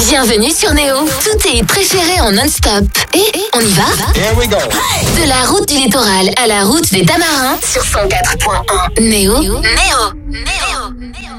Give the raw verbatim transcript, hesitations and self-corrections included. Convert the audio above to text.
Bienvenue sur Néo. Tous tes hits préférés en non-stop. Et on y va? Here we go. De la route du littoral à la route des Tamarins sur cent quatre point un. Néo. Néo. Néo. Néo.